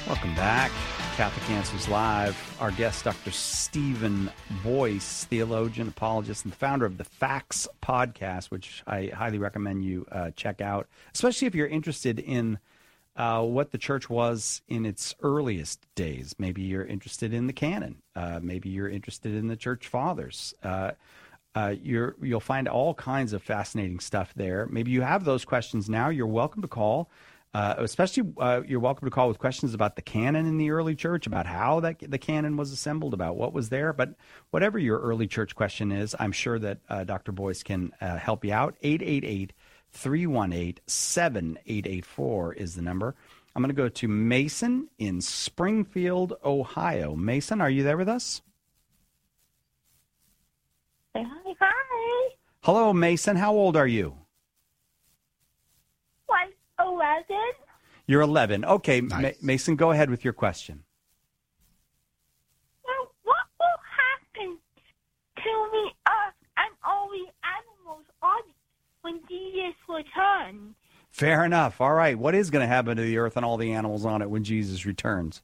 Welcome back. Catholic Answers Live. Our guest, Dr. Stephen Boyce, theologian, apologist, and the founder of the Facts podcast, which I highly recommend you check out, especially if you're interested in what the church was in its earliest days. Maybe you're interested in the canon. Maybe you're interested in the church fathers. You'll find all kinds of fascinating stuff there. Maybe you have those questions now. You're welcome to call. Especially, you're welcome to call with questions about the canon in the early church, about how the canon was assembled, about what was there. But whatever your early church question is, I'm sure that Dr. Boyce can help you out. 888-318-7884 is the number. I'm going to go to Mason in Springfield, Ohio. Mason, are you there with us? Hi. Hello, Mason. How old are you? 11. You're 11. Okay, Nice. Mason, go ahead with your question. Well, what will happen to the earth and all the animals on it when Jesus returns? Fair enough. All right. What is going to happen to the earth and all the animals on it when Jesus returns?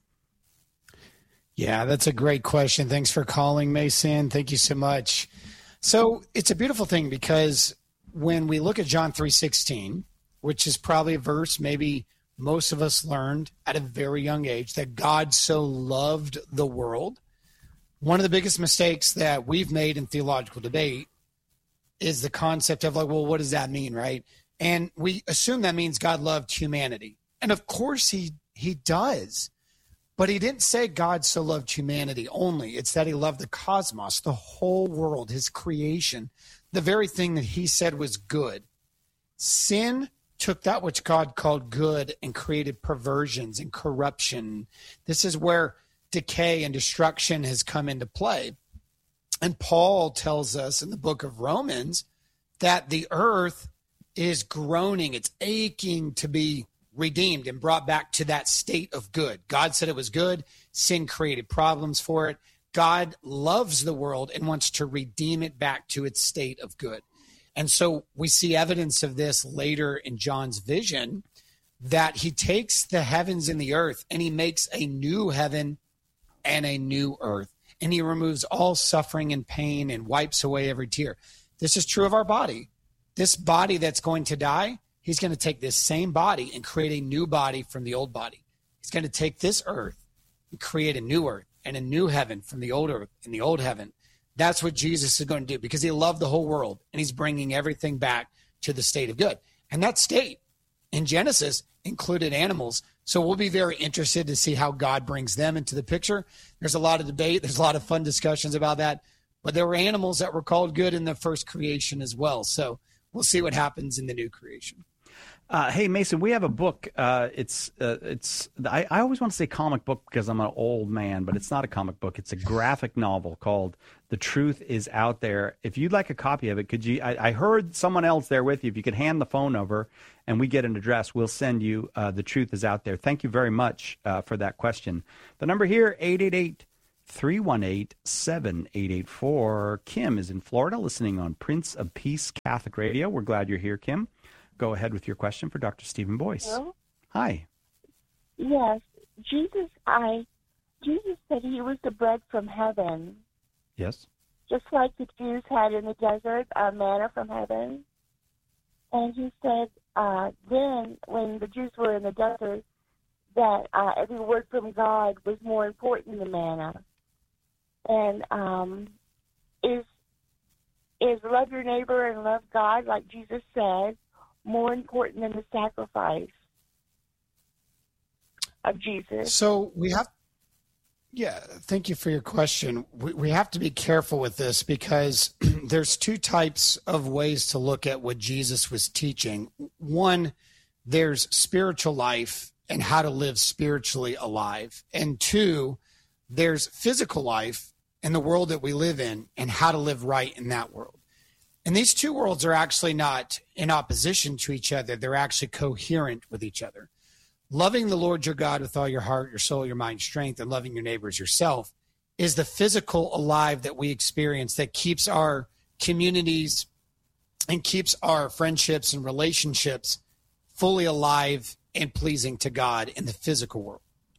Yeah, that's a great question. Thanks for calling, Mason. Thank you so much. So it's a beautiful thing because when we look at John 3:16, which is probably a verse maybe most of us learned at a very young age, that God so loved the world. One of the biggest mistakes that we've made in theological debate is the concept of like, well, what does that mean, right? And we assume that means God loved humanity. And of course he does. But he didn't say God so loved humanity only. It's that he loved the cosmos, the whole world, his creation, the very thing that he said was good. Sin took that which God called good and created perversions and corruption. This is where decay and destruction has come into play. And Paul tells us in the book of Romans that the earth is groaning. It's aching to be redeemed and brought back to that state of good. God said it was good. Sin created problems for it. God loves the world and wants to redeem it back to its state of good. And so we see evidence of this later in John's vision, that he takes the heavens and the earth and he makes a new heaven and a new earth. And he removes all suffering and pain and wipes away every tear. This is true of our body. This body that's going to die, he's going to take this same body and create a new body from the old body. He's going to take this earth and create a new earth and a new heaven from the old earth and the old heaven. That's what Jesus is going to do because he loved the whole world and he's bringing everything back to the state of good. And that state in Genesis included animals. So we'll be very interested to see how God brings them into the picture. There's a lot of debate. There's a lot of fun discussions about that. But there were animals that were called good in the first creation as well. So we'll see what happens in the new creation. Hey, Mason, we have a book. I always want to say comic book because I'm an old man, but it's not a comic book. It's a graphic novel called The Truth Is Out There. If you'd like a copy of it, could you? I heard someone else there with you. If you could hand the phone over and we get an address, we'll send you The Truth Is Out There. Thank you very much for that question. The number here, 888-318-7884. Kim is in Florida listening on Prince of Peace Catholic Radio. We're glad you're here, Kim. Go ahead with your question for Dr. Stephen Boyce. Hello? Hi. Yes. Jesus said he was the bread from heaven, Yes. just like the Jews had in the desert, manna from heaven. And he said then, when the Jews were in the desert, that every word from God was more important than manna. And is love your neighbor and love God, like Jesus said, more important than the sacrifice of Jesus? So thank you for your question. We have to be careful with this because there's two types of ways to look at what Jesus was teaching. One, there's spiritual life and how to live spiritually alive. And two, there's physical life in the world that we live in and how to live right in that world. And these two worlds are actually not in opposition to each other. They're actually coherent with each other. Loving the Lord your God with all your heart, your soul, your mind, strength, and loving your neighbors yourself is the physical alive that we experience that keeps our communities and keeps our friendships and relationships fully alive and pleasing to God in the physical world.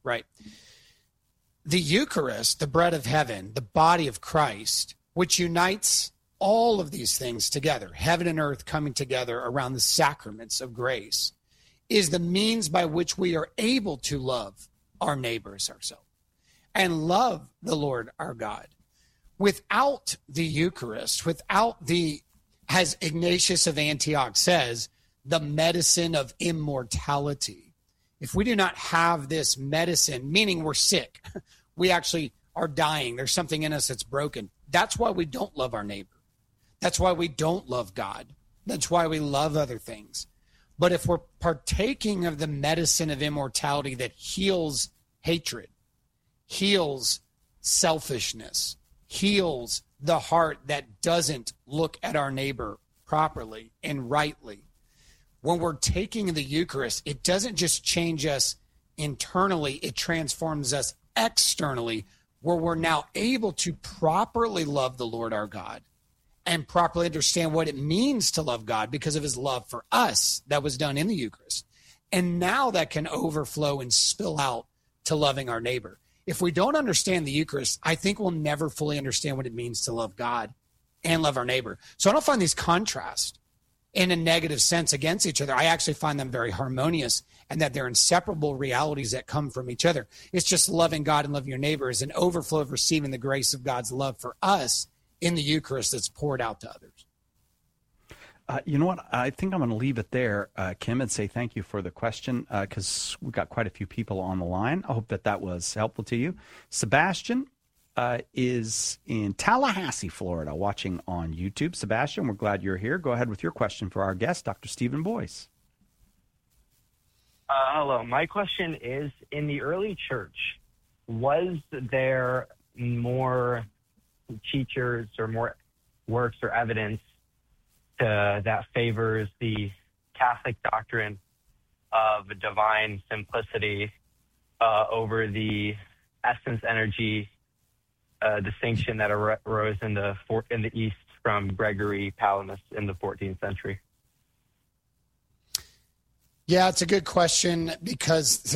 right? The Eucharist, the bread of heaven, the body of Christ, which unites all of these things together, heaven and earth coming together around the sacraments of grace, is the means by which we are able to love our neighbors ourselves and love the Lord our God. Without the Eucharist, without the, as Ignatius of Antioch says, the medicine of immortality, if we do not have this medicine, meaning we're sick, we actually are dying, there's something in us that's broken. That's why we don't love our neighbor. That's why we don't love God. That's why we love other things. But if we're partaking of the medicine of immortality that heals hatred, heals selfishness, heals the heart that doesn't look at our neighbor properly and rightly, when we're taking the Eucharist, it doesn't just change us internally, it transforms us externally, where we're now able to properly love the Lord our God and properly understand what it means to love God because of his love for us that was done in the Eucharist. And now that can overflow and spill out to loving our neighbor. If we don't understand the Eucharist, I think we'll never fully understand what it means to love God and love our neighbor. So I don't find these contrasts in a negative sense against each other. I actually find them very harmonious and that they're inseparable realities that come from each other. It's just loving God and loving your neighbor is an overflow of receiving the grace of God's love for us in the Eucharist that's poured out to others. You know what? I think I'm going to leave it there, Kim, and say thank you for the question because we've got quite a few people on the line. I hope that was helpful to you. Sebastian is in Tallahassee, Florida, watching on YouTube. Sebastian, we're glad you're here. Go ahead with your question for our guest, Dr. Stephen Boyce. Hello. My question is, in the early church, was there more teachers or more works or evidence that favors the Catholic doctrine of divine simplicity over the essence energy distinction that arose in the East from Gregory Palamas in the 14th century? Yeah, it's a good question because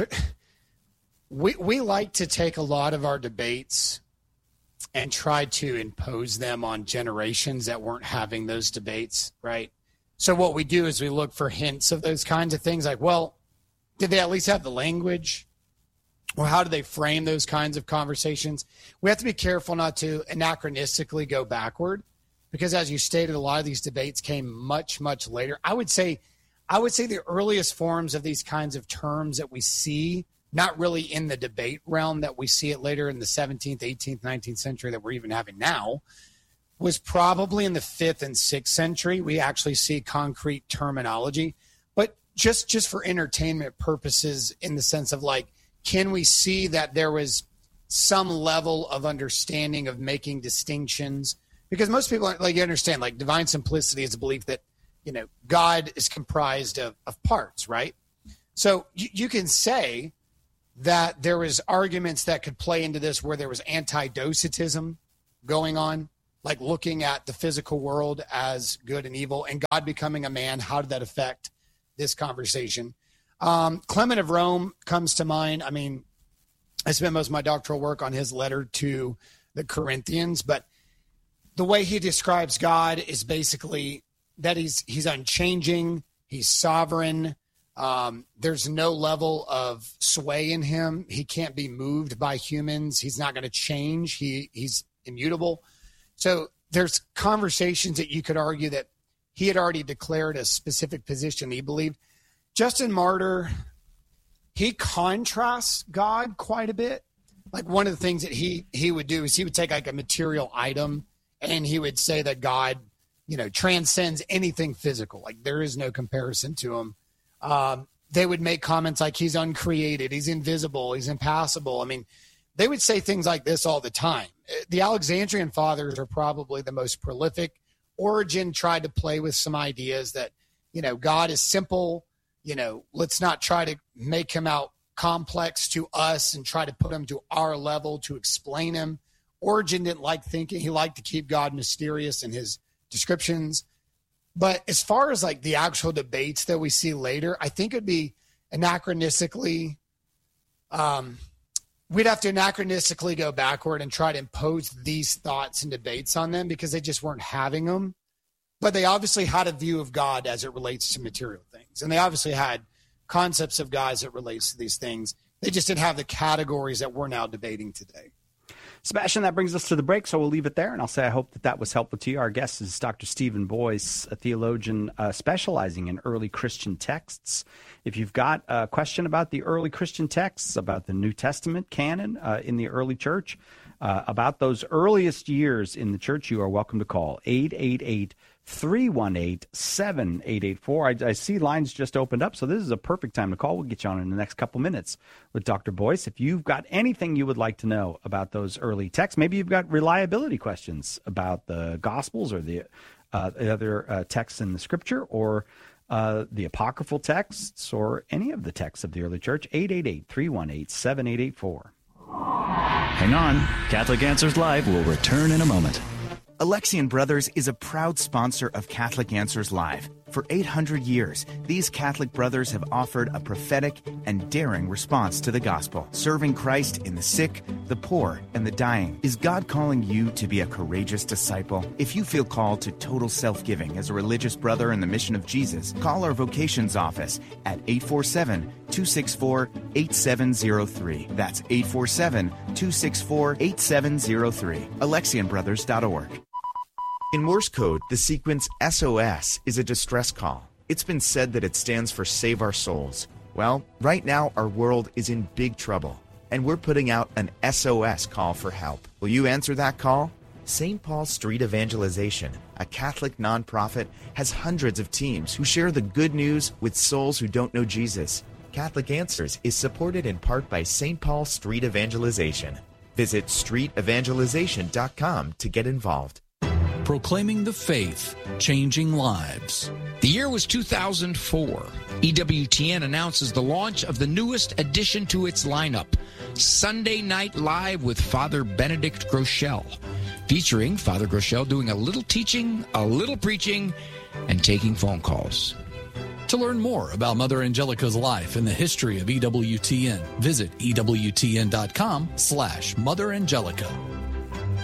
we like to take a lot of our debates and try to impose them on generations that weren't having those debates, right? So what we do is we look for hints of those kinds of things like, well, did they at least have the language? Or how do they frame those kinds of conversations? We have to be careful not to anachronistically go backward because as you stated, a lot of these debates came much, much later. I would say the earliest forms of these kinds of terms that we see, not really in the debate realm that we see it later in the 17th, 18th, 19th century that we're even having now, was probably in the 5th and 6th century. We actually see concrete terminology, but just for entertainment purposes in the sense of like, can we see that there was some level of understanding of making distinctions? Because most people, like, you understand, like divine simplicity is a belief that, you know, God is comprised of parts, right? So you can say that there was arguments that could play into this where there was anti-docetism going on, like looking at the physical world as good and evil and God becoming a man. How did that affect this conversation? Clement of Rome comes to mind. I mean, I spent most of my doctoral work on his letter to the Corinthians, but the way he describes God is basically that he's unchanging, he's sovereign. There's no level of sway in him. He can't be moved by humans. He's not going to change. He's immutable. So there's conversations that you could argue that he had already declared a specific position he believed. Justin Martyr, he contrasts God quite a bit. Like one of the things that he would do is he would take like a material item and he would say that God, you know, transcends anything physical. Like there is no comparison to him. They would make comments like he's uncreated, he's invisible, he's impassible. I mean, they would say things like this all the time. The Alexandrian fathers are probably the most prolific. Origen tried to play with some ideas that, you know, God is simple. You know, let's not try to make him out complex to us and try to put him to our level to explain him. Origen didn't like thinking. He liked to keep God mysterious in his descriptions. But as far as like the actual debates that we see later, I think it'd be anachronistically we'd have to anachronistically go backward and try to impose these thoughts and debates on them because they just weren't having them. But they obviously had a view of God as it relates to material things. And they obviously had concepts of God as it relates to these things. They just didn't have the categories that we're now debating today. Sebastian, that brings us to the break, so we'll leave it there. And I'll say I hope that was helpful to you. Our guest is Dr. Stephen Boyce, a theologian specializing in early Christian texts. If you've got a question about the early Christian texts, about the New Testament canon in the early church, about those earliest years in the church, you are welcome to call 888-318-7884. I see lines just opened up, so this is a perfect time to call. We'll get you on in the next couple minutes with Dr. Boyce. If you've got anything you would like to know about those early texts, maybe you've got reliability questions about the Gospels or the other texts in the Scripture, or the apocryphal texts, or any of the texts of the early church, 888-318-7884. Hang on. Catholic Answers Live will return in a moment. Alexian Brothers is a proud sponsor of Catholic Answers Live. For 800 years, these Catholic brothers have offered a prophetic and daring response to the gospel, serving Christ in the sick, the poor, and the dying. Is God calling you to be a courageous disciple? If you feel called to total self-giving as a religious brother in the mission of Jesus, call our vocations office at 847-264-8703. That's 847-264-8703. AlexianBrothers.org. In Morse code, the sequence SOS is a distress call. It's been said that it stands for Save Our Souls. Well, right now our world is in big trouble, and we're putting out an SOS call for help. Will you answer that call? St. Paul Street Evangelization, a Catholic nonprofit, has hundreds of teams who share the good news with souls who don't know Jesus. Catholic Answers is supported in part by St. Paul Street Evangelization. Visit streetevangelization.com to get involved. Proclaiming the faith, changing lives. The year was 2004. EWTN announces the launch of the newest addition to its lineup, Sunday Night Live with Father Benedict Groeschel, featuring Father Groeschel doing a little teaching, a little preaching, and taking phone calls. To learn more about Mother Angelica's life and the history of EWTN, visit EWTN.com/Mother Angelica.